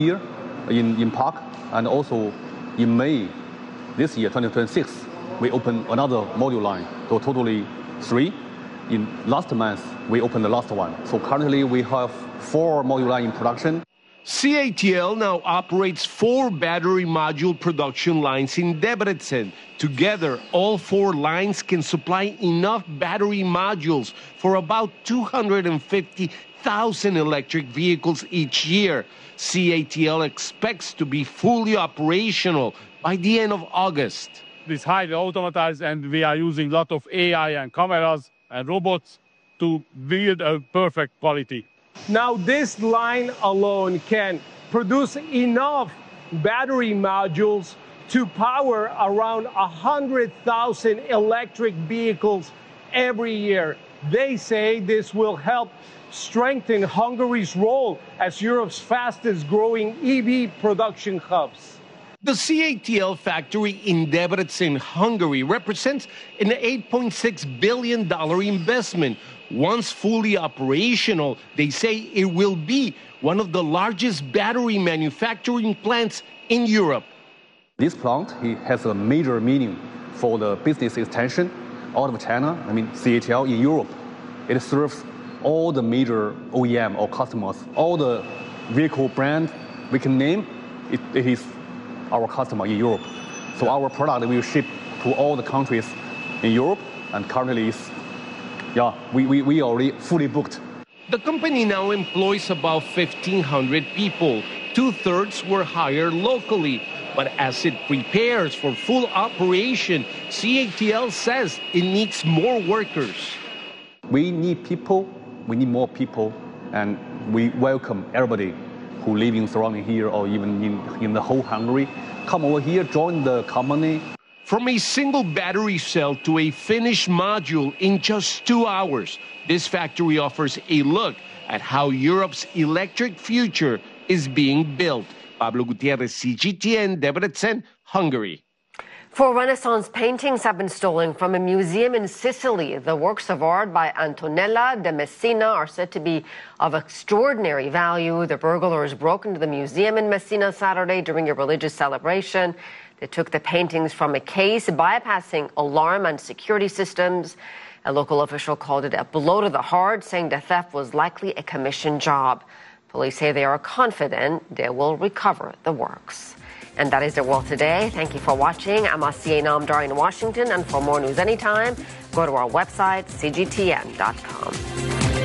here in Park, and also in May this year, 2026, we open another module line, so totally 3. In last month, we opened the last one. So currently we have 4 module lines in production. CATL now operates 4 battery module production lines in Debrecen. Together, all 4 lines can supply enough battery modules for about 250,000 electric vehicles each year. CATL expects to be fully operational by the end of August. It's highly automatized, and we are using a lot of AI and cameras and robots to build a perfect quality. Now, this line alone can produce enough battery modules to power around 100,000 electric vehicles every year. They say this will help strengthen Hungary's role as Europe's fastest growing EV production hubs. The CATL factory in Debrecen, Hungary, represents an $8.6 billion investment. Once fully operational, they say it will be one of the largest battery manufacturing plants in Europe. This plant has a major meaning for the business extension out of China, CATL in Europe. It serves all the major OEM or customers, all the vehicle brands we can name, it is our customer in Europe. So our product will ship to all the countries in Europe, and currently we already fully booked. The company now employs about 1,500 people. 2/3 were hired locally. But as it prepares for full operation, CATL says it needs more workers. We need people, we need more people, and we welcome everybody who live in surrounding here or even in the whole Hungary. Come over here, join the company. From a single battery cell to a finished module in just 2 hours, this factory offers a look at how Europe's electric future is being built. Pablo Gutierrez, CGTN, Debrecen, Hungary. 4 Renaissance paintings have been stolen from a museum in Sicily. The works of art by Antonella de Messina are said to be of extraordinary value. The burglars broke into the museum in Messina Saturday during a religious celebration. They took the paintings from a case, bypassing alarm and security systems. A local official called it a blow to the heart, saying the theft was likely a commission job. Police say they are confident they will recover the works. And that is the world today. Thank you for watching. I'm Asiye Namdar in Washington. And for more news anytime, go to our website, cgtn.com.